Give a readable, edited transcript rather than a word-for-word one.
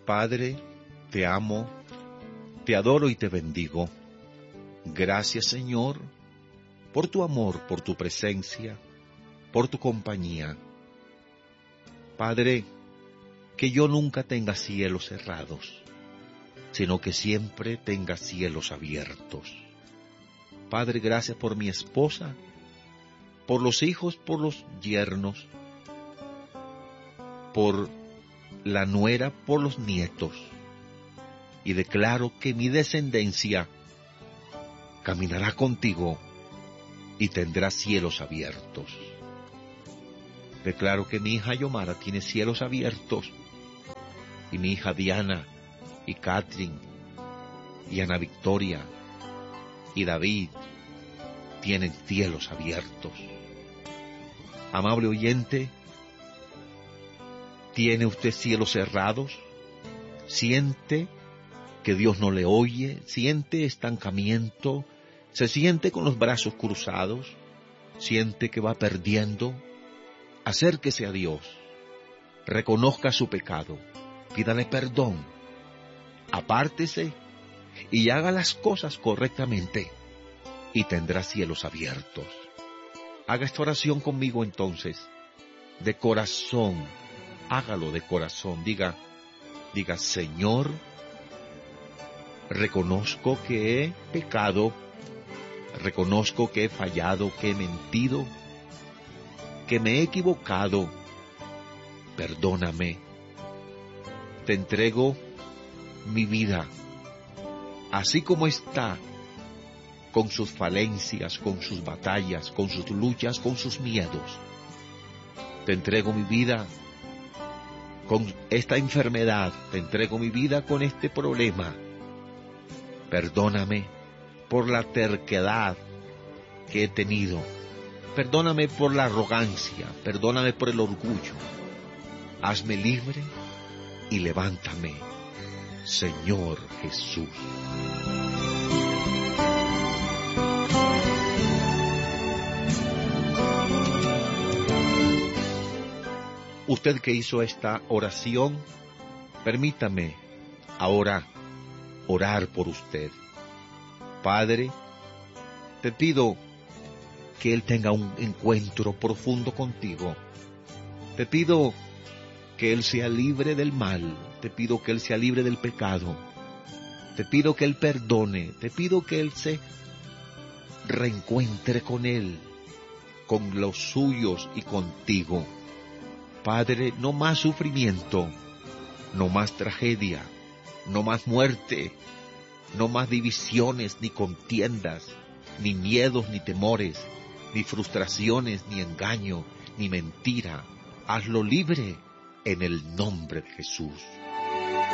Padre, te amo, te adoro y te bendigo. Gracias, Señor, por tu amor, por tu presencia, por tu compañía. Padre, que yo nunca tenga cielos cerrados, sino que siempre tenga cielos abiertos. Padre, gracias por mi esposa, por los hijos, por los yernos, por la nuera, por los nietos. Y declaro que mi descendencia caminará contigo y tendrá cielos abiertos. Declaro que mi hija Yomara tiene cielos abiertos, y mi hija Diana, y Catherine, y Ana Victoria, y David tienen cielos abiertos. Amable oyente, ¿tiene usted cielos cerrados? ¿Siente que Dios no le oye? ¿Siente estancamiento? ¿Se siente con los brazos cruzados? ¿Siente que va perdiendo? Acérquese a Dios, reconozca su pecado, pídale perdón, apártese y haga las cosas correctamente y tendrá cielos abiertos. Haga esta oración conmigo entonces, de corazón, hágalo de corazón, diga, Señor, reconozco que he pecado, reconozco que he fallado, que he mentido, que me he equivocado, perdóname. Te entrego mi vida, así como está, con sus falencias, con sus batallas, con sus luchas, con sus miedos. Te entrego mi vida con esta enfermedad, te entrego mi vida con este problema. Perdóname por la terquedad que he tenido. Perdóname por la arrogancia, perdóname por el orgullo. Hazme libre y levántame, Señor Jesús. Usted que hizo esta oración, permítame ahora orar por usted. Padre, te pido que Él tenga un encuentro profundo contigo. Te pido que Él sea libre del mal. Te pido que Él sea libre del pecado. Te pido que Él perdone. Te pido que Él se reencuentre con Él, con los suyos y contigo. Padre, no más sufrimiento, no más tragedia, no más muerte, no más divisiones, ni contiendas, ni miedos, ni temores, ni frustraciones, ni engaño, ni mentira. Hazlo libre en el nombre de Jesús.